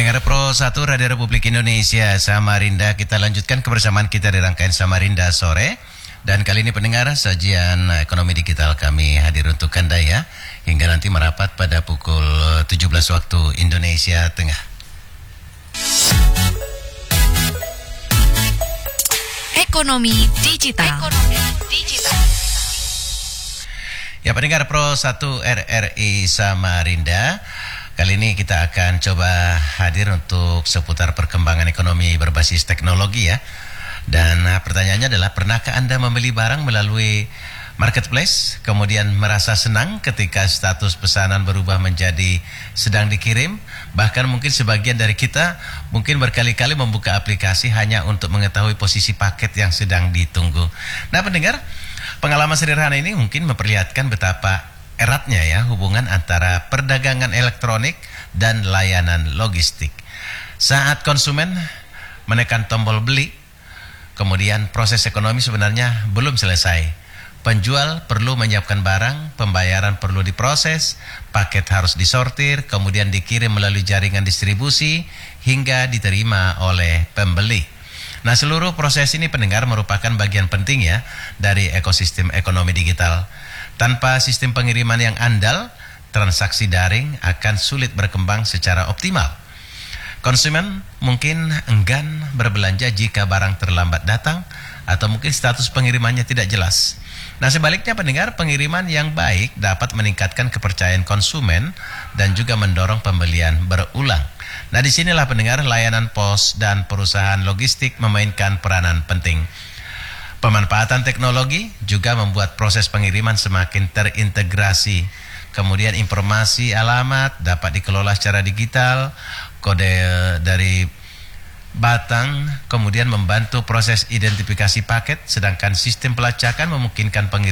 Pendengar Pro 1 Radio Republik Indonesia Samarinda, kita lanjutkan kebersamaan kita di rangkaian Samarinda Sore. Dan kali ini pendengar, sajian ekonomi digital kami hadir untuk Anda ya, hingga nanti merapat pada pukul 17 waktu Indonesia Tengah. Ekonomi digital. Ya, pendengar Pro 1 RRI Samarinda, kali ini kita akan coba hadir untuk seputar perkembangan ekonomi berbasis teknologi ya. Dan pertanyaannya adalah, pernahkah Anda membeli barang melalui marketplace, kemudian merasa senang ketika status pesanan berubah menjadi sedang dikirim? Bahkan mungkin sebagian dari kita mungkin berkali-kali membuka aplikasi hanya untuk mengetahui posisi paket yang sedang ditunggu. Nah pendengar, pengalaman sederhana ini mungkin memperlihatkan betapa eratnya ya hubungan antara perdagangan elektronik dan layanan logistik. Saat konsumen menekan tombol beli, kemudian proses ekonomi sebenarnya belum selesai. Penjual perlu menyiapkan barang, pembayaran perlu diproses, paket harus disortir, kemudian dikirim melalui jaringan distribusi hingga diterima oleh pembeli. Nah, seluruh proses ini pendengar merupakan bagian penting ya dari ekosistem ekonomi digital. Tanpa sistem pengiriman yang andal, transaksi daring akan sulit berkembang secara optimal. Konsumen mungkin enggan berbelanja jika barang terlambat datang atau mungkin status pengirimannya tidak jelas. Nah, sebaliknya pendengar, pengiriman yang baik dapat meningkatkan kepercayaan konsumen dan juga mendorong pembelian berulang. Nah, disinilah pendengar layanan pos dan perusahaan logistik memainkan peranan penting. Pemanfaatan teknologi juga membuat proses pengiriman semakin terintegrasi. Kemudian informasi alamat dapat dikelola secara digital, kode dari batang kemudian membantu proses identifikasi paket, sedangkan sistem pelacakan memungkinkan pengiriman